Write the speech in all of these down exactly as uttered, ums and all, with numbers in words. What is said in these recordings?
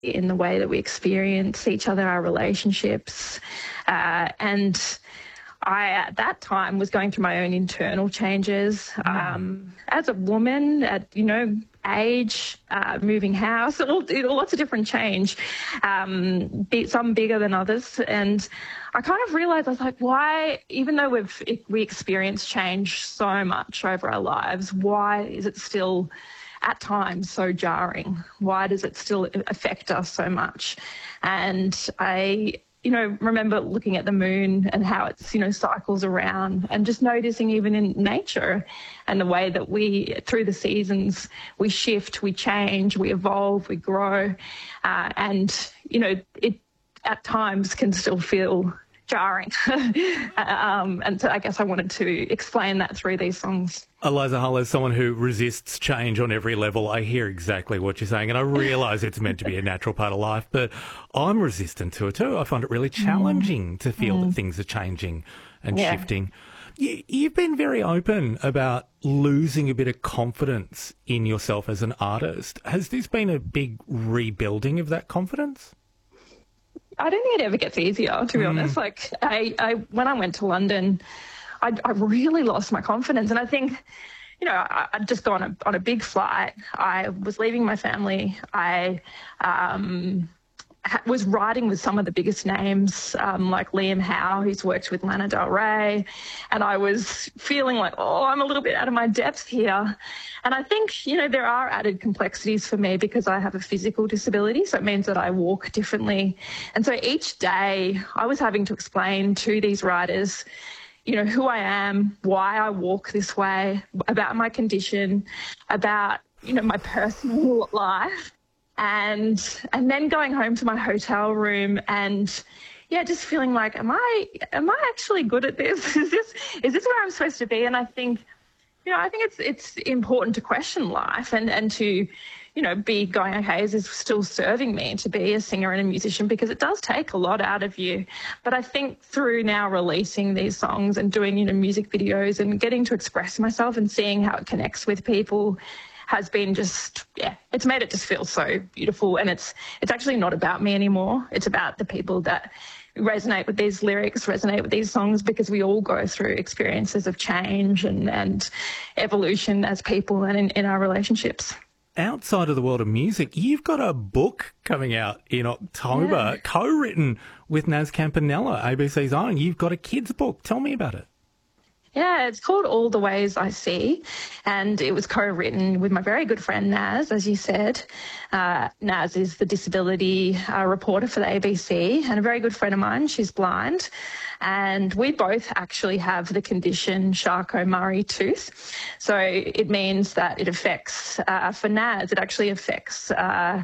in the way that we experience each other, our relationships. Uh, and I, at that time, was going through my own internal changes. Mm. Um, as a woman, at, you know, age, uh, moving house, all, lots of different change, um, some bigger than others. And I kind of realised, I was like, why, even though we've we experience change so much over our lives, why is it still at times so jarring? Why does it still affect us so much? And I, you know, remember looking at the moon and how it's, you know, cycles around, and just noticing even in nature and the way that we, through the seasons, we shift, we change, we evolve, we grow. Uh, and, you know, it at times can still feel jarring. um, and so I guess I wanted to explain that through these songs. Eliza Hull, as someone who resists change on every level, I hear exactly what you're saying, and I realise it's meant to be a natural part of life, but I'm resistant to it too. I find it really challenging mm. to feel mm. that things are changing and yeah. shifting. You, you've been very open about losing a bit of confidence in yourself as an artist. Has this been a big rebuilding of that confidence? I don't think it ever gets easier, to be mm. honest. Like, I, I, when I went to London, I, I really lost my confidence. And I think, you know, I, I'd just gone on a, on a big flight. I was leaving my family. I um, ha- was writing with some of the biggest names, um, like Liam Howe, who's worked with Lana Del Rey. And I was feeling like, oh, I'm a little bit out of my depth here. And I think, you know, there are added complexities for me because I have a physical disability. So it means that I walk differently. And so each day I was having to explain to these writers, you know, who I am, why I walk this way, about my condition, about, you know, my personal life. And and then going home to my hotel room and, yeah, just feeling like, am I am I actually good at this? Is this is this where I'm supposed to be? And I think, you know, I think it's it's important to question life and, and to, you know, be going, okay, is this still serving me to be a singer and a musician? Because it does take a lot out of you. But I think through now releasing these songs and doing, you know, music videos and getting to express myself and seeing how it connects with people has been just, yeah, it's made it just feel so beautiful. And it's it's actually not about me anymore. It's about the people that resonate with these lyrics, resonate with these songs, because we all go through experiences of change and, and evolution as people and in, in our relationships. Outside of the world of music, you've got a book coming out in October, yeah. co-written with Naz Campanella, A B C's own. You've got a kids' book. Tell me about it. Yeah, it's called All the Ways I See, and it was co-written with my very good friend Naz, as you said. Uh, Naz is the disability uh, reporter for the A B C and a very good friend of mine. She's blind, and we both actually have the condition Charcot-Marie Tooth. So it means that it affects, uh, for Naz, it actually affects uh,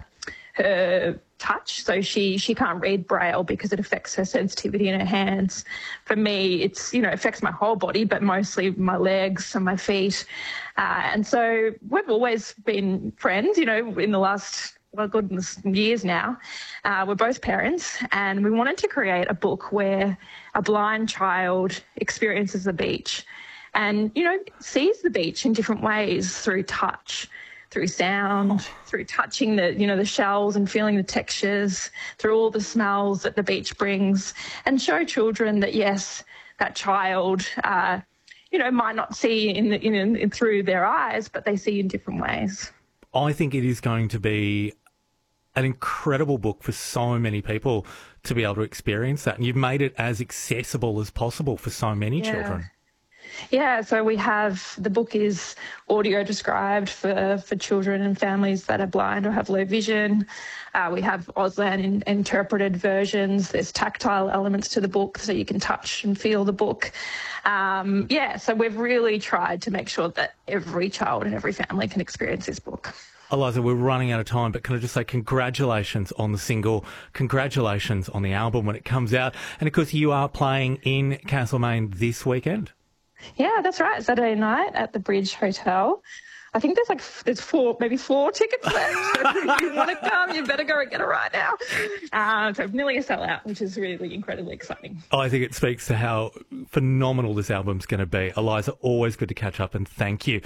her touch. So she she can't read Braille because it affects her sensitivity in her hands. For me, it's, you know, affects my whole body, but mostly my legs and my feet. Uh, and so we've always been friends, you know, in the last, well, goodness, years now. Uh, we're both parents, and we wanted to create a book where a blind child experiences the beach and, you know, sees the beach in different ways through touch, through sound, through touching the, you know, the shells and feeling the textures, through all the smells that the beach brings, and show children that, yes, that child, uh, you know, might not see in, the, in, in through their eyes, but they see in different ways. I think it is going to be an incredible book for so many people to be able to experience that, and you've made it as accessible as possible for so many yeah. children. Yeah, so we have, the book is audio described for, for children and families that are blind or have low vision. Uh, we have Auslan in, interpreted versions. There's tactile elements to the book so you can touch and feel the book. Um, yeah, so we've really tried to make sure that every child and every family can experience this book. Eliza, we're running out of time, but can I just say congratulations on the single, congratulations on the album when it comes out, and of course you are playing in Castlemaine this weekend. Yeah, that's right. Saturday night at the Bridge Hotel. I think there's like there's four, maybe four tickets left. So if you want to come, you better go and get it right now. Uh, so nearly a sellout, which is really incredibly exciting. I think it speaks to how phenomenal this album's going to be. Eliza, always good to catch up, and thank you.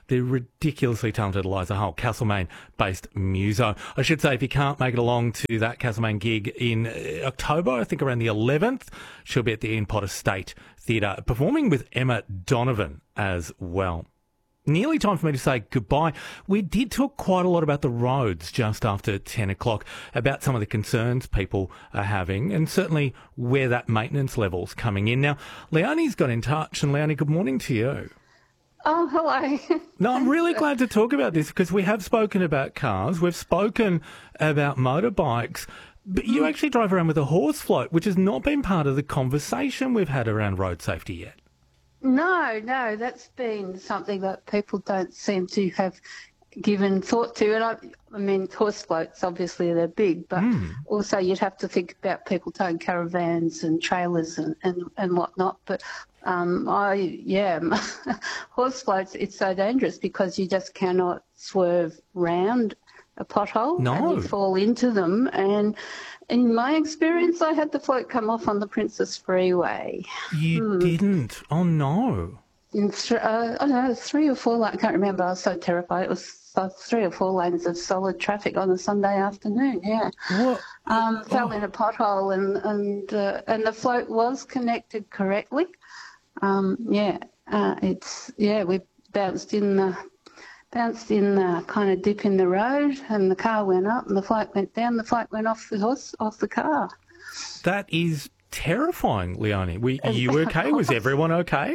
the ridiculously talented Eliza Hull, Castlemaine-based muso. I should say, if you can't make it along to that Castlemaine gig in October, I think around the eleventh, she'll be at the Ian Potter State Theatre performing with Emma Donovan as well. Nearly time for me to say goodbye. We did talk quite a lot about the roads just after ten o'clock, about some of the concerns people are having and certainly where that maintenance level's coming in. Now, Leonie's got in touch, and Leonie, good morning to you. Oh, hello. No, I'm really glad to talk about this because we have spoken about cars, we've spoken about motorbikes, but you actually drive around with a horse float, which has not been part of the conversation we've had around road safety yet. No, no, that's been something that people don't seem to have given thought to. And I, I mean, horse floats, obviously they're big, but mm. also you'd have to think about people towing caravans and trailers and, and, and whatnot. But um, I, yeah, horse floats, it's so dangerous because you just cannot swerve round a pothole no. and you fall into them. And in my experience, I had the float come off on the Princess Freeway. You hmm. didn't? Oh, no. In th- uh, I don't know, three or four lanes, I can't remember, I was so terrified. It was uh, three or four lanes of solid traffic on a Sunday afternoon, yeah. What? Um, fell oh. in a pothole and and uh, and the float was connected correctly. Um, yeah, uh, it's, yeah, we bounced in the... bounced in the kind of dip in the road, and the car went up and the float went down. The float went off the horse, off the car. That is terrifying, Leonie. Were you okay? Was everyone okay?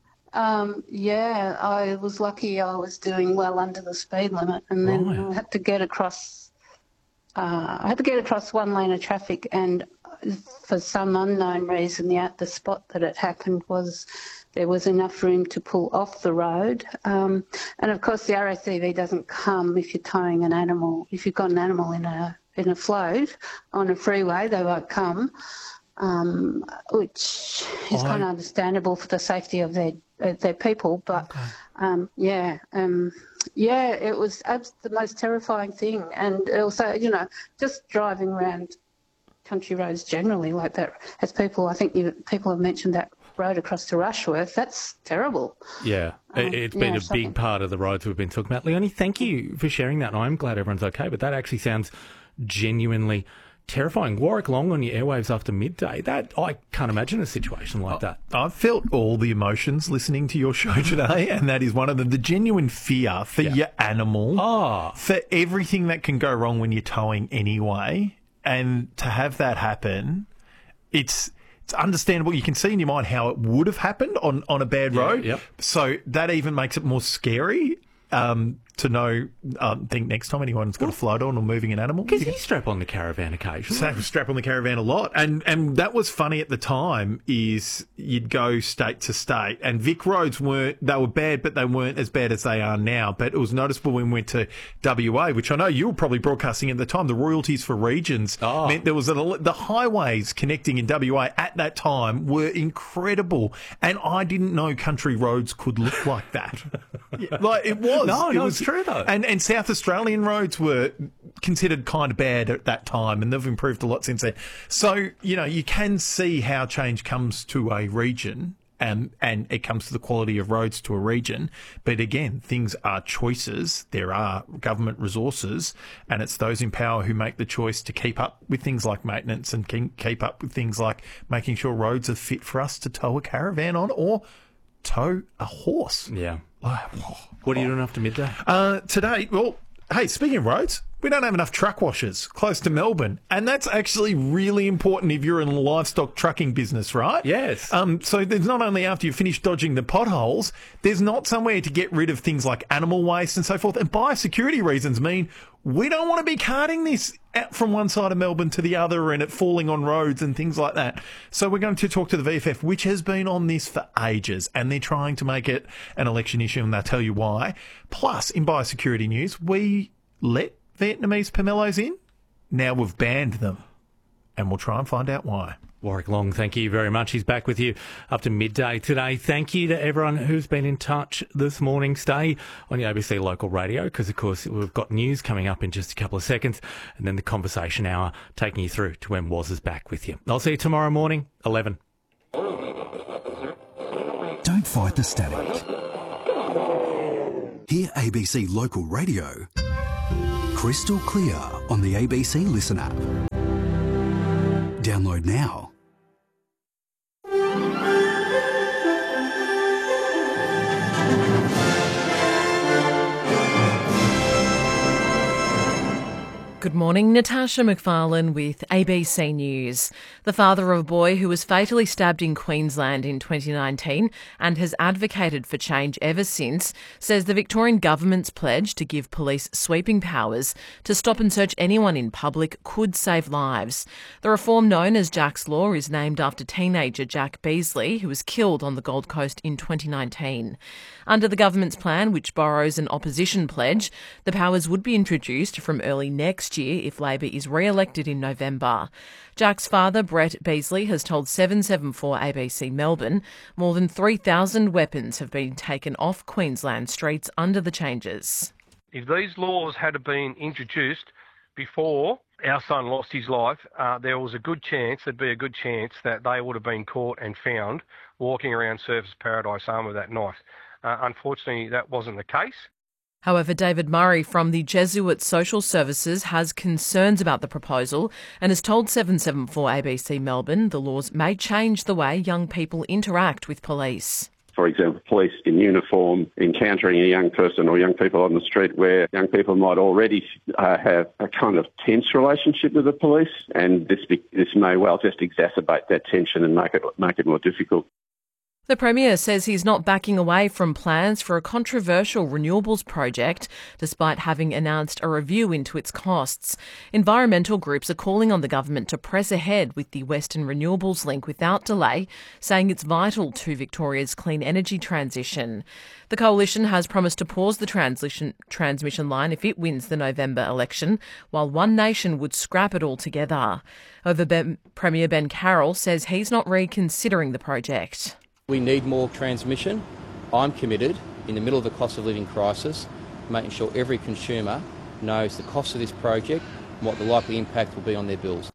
Um, yeah, I was lucky I was doing well under the speed limit, and then right. I had to get across, uh, I had to get across one lane of traffic, and for some unknown reason, the, the spot that it happened was there was enough room to pull off the road. Um, and, of course, the R A C V doesn't come if you're towing an animal. If you've got an animal in a in a float on a freeway, they won't come, um, which is I... kind of understandable for the safety of their uh, their people. But, okay. um, yeah, um, yeah, it was abs- the most terrifying thing. And also, you know, just driving around country roads generally like that, as people, I think you, people have mentioned that road across to Rushworth, that's terrible. Yeah, um, it's been yeah, a big part of the roads we've been talking about. Leonie, thank you for sharing that, and I'm glad everyone's okay, but that actually sounds genuinely terrifying. Warwick Long on your airwaves after midday, that I can't imagine a situation like that. I've felt all the emotions listening to your show today, and that is one of them, the genuine fear for yeah. your animal, oh. for everything that can go wrong when you're towing anyway, and to have that happen, it's... It's understandable. You can see in your mind how it would have happened on, on a bad yeah, road. Yep. So that even makes it more scary um, to know, I um, think next time anyone's got well, a float on or moving an animal. Because you strap on the caravan occasionally. So strap on the caravan a lot. And and that was funny at the time is you'd go state to state. And Vic roads weren't, they were bad, but they weren't as bad as they are now. But it was noticeable when we went to W A, which I know you were probably broadcasting at the time. The royalties for regions oh. meant there was a, the highways connecting in W A at that time were incredible. And I didn't know country roads could look like that. yeah, like it was. No, it no, was, it's true though. And, and South Australian roads were considered kind of bad at that time, and they've improved a lot since then. So, you know, you can see how change comes to a region, and, and it comes to the quality of roads to a region. But again, things are choices. There are government resources, and it's those in power who make the choice to keep up with things like maintenance and keep up with things like making sure roads are fit for us to tow a caravan on or tow a horse. Yeah. Oh, what are you doing after midday? Uh, today, well, hey, speaking of roads, we don't have enough truck washers close to Melbourne. And that's actually really important if you're in the livestock trucking business, right? Yes. Um, so there's not only after you've finished dodging the potholes, there's not somewhere to get rid of things like animal waste and so forth. And biosecurity reasons mean we don't want to be carting this out from one side of Melbourne to the other and it falling on roads and things like that. So we're going to talk to the V F F, which has been on this for ages, and they're trying to make it an election issue, and they'll tell you why. Plus, in biosecurity news, we let Vietnamese pomelos in. Now we've banned them, and we'll try and find out why. Warwick Long, thank you very much. He's back with you up to midday today. Thank you to everyone who's been in touch this morning. Stay on your A B C local radio because, of course, we've got news coming up in just a couple of seconds, and then the conversation hour taking you through to when Woz is back with you. I'll see you tomorrow morning, eleven. Don't fight the static. Hear A B C Local Radio crystal clear on the A B C Listen app. Download now. Good morning, Natasha McFarlane with A B C News. The father of a boy who was fatally stabbed in Queensland in twenty nineteen and has advocated for change ever since says the Victorian government's pledge to give police sweeping powers to stop and search anyone in public could save lives. The reform known as Jack's Law is named after teenager Jack Beasley, who was killed on the Gold Coast in twenty nineteen. Under the government's plan, which borrows an opposition pledge, the powers would be introduced from early next year if Labor is re-elected in November. Jack's father, Brett Beasley, has told seven seven four A B C Melbourne more than three thousand weapons have been taken off Queensland streets under the changes. If these laws had been introduced before our son lost his life, uh, there was a good chance, there'd be a good chance that they would have been caught and found walking around Surfers Paradise Armour that night. Uh, unfortunately, that wasn't the case. However, David Murray from the Jesuit Social Services has concerns about the proposal and has told seven seven four A B C Melbourne the laws may change the way young people interact with police. For example, police in uniform encountering a young person or young people on the street where young people might already uh, have a kind of tense relationship with the police, and this be, this may well just exacerbate that tension and make it make it more difficult. The Premier says he's not backing away from plans for a controversial renewables project, despite having announced a review into its costs. Environmental groups are calling on the government to press ahead with the Western Renewables Link without delay, saying it's vital to Victoria's clean energy transition. The coalition has promised to pause the transition, transmission line if it wins the November election, while One Nation would scrap it altogether. However, ben, Premier Ben Carroll says he's not reconsidering the project. We need more transmission. I'm committed, in the middle of the cost of living crisis, making sure every consumer knows the cost of this project and what the likely impact will be on their bills.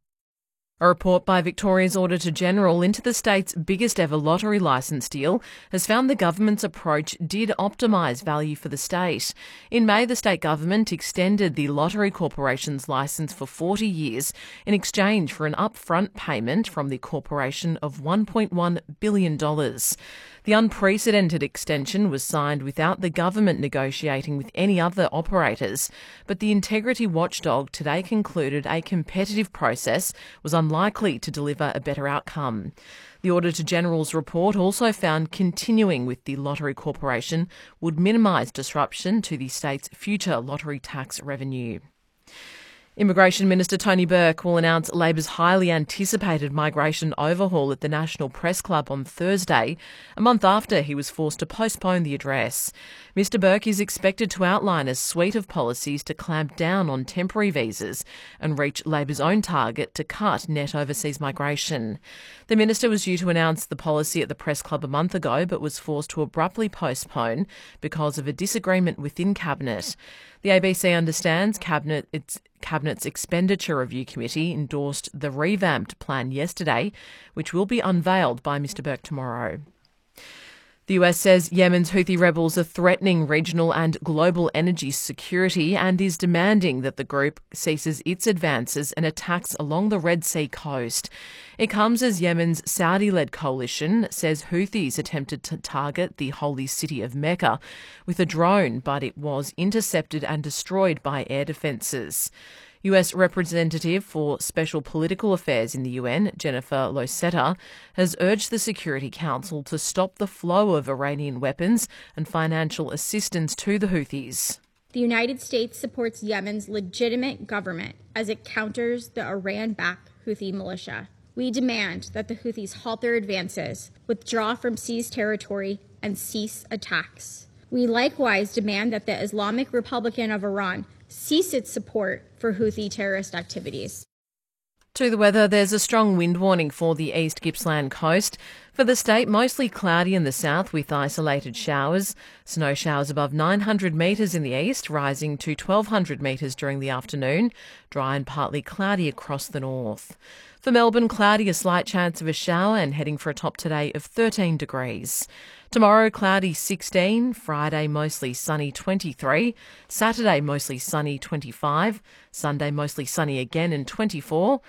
A report by Victoria's Auditor-General into the state's biggest ever lottery licence deal has found the government's approach did optimise value for the state. In May, the state government extended the Lottery Corporation's licence for forty years in exchange for an upfront payment from the corporation of one point one billion dollars. The unprecedented extension was signed without the government negotiating with any other operators, but the integrity watchdog today concluded a competitive process was unlikely to deliver a better outcome. The Auditor-General's report also found continuing with the Lottery Corporation would minimise disruption to the state's future lottery tax revenue. Immigration Minister Tony Burke will announce Labor's highly anticipated migration overhaul at the National Press Club on Thursday, a month after he was forced to postpone the address. Mister Burke is expected to outline a suite of policies to clamp down on temporary visas and reach Labor's own target to cut net overseas migration. The minister was due to announce the policy at the Press Club a month ago, but was forced to abruptly postpone because of a disagreement within Cabinet. The A B C understands Cabinet, its Cabinet's Expenditure Review Committee endorsed the revamped plan yesterday, which will be unveiled by Mister Burke tomorrow. The U S says Yemen's Houthi rebels are threatening regional and global energy security and is demanding that the group ceases its advances and attacks along the Red Sea coast. It comes as Yemen's Saudi-led coalition says Houthis attempted to target the holy city of Mecca with a drone, but it was intercepted and destroyed by air defences. U S Representative for Special Political Affairs in the U N, Jennifer Losetta, has urged the Security Council to stop the flow of Iranian weapons and financial assistance to the Houthis. The United States supports Yemen's legitimate government as it counters the Iran-backed Houthi militia. We demand that the Houthis halt their advances, withdraw from seized territory, and cease attacks. We likewise demand that the Islamic Republic of Iran cease its support for Houthi terrorist activities. To the weather, there's a strong wind warning for the East Gippsland coast. For the state, mostly cloudy in the south with isolated showers. Snow showers above nine hundred metres in the east, rising to twelve hundred metres during the afternoon. Dry and partly cloudy across the north. For Melbourne, cloudy, a slight chance of a shower and heading for a top today of thirteen degrees. Tomorrow, cloudy sixteen, Friday mostly sunny twenty-three, Saturday mostly sunny twenty-five, Sunday mostly sunny again and twenty-four,